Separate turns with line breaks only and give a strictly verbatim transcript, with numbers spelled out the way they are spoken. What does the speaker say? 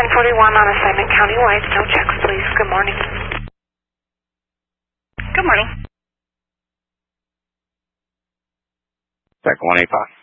ten forty-one on assignment countywide. No checks, please. Good morning.
Good morning.
Second one eight five.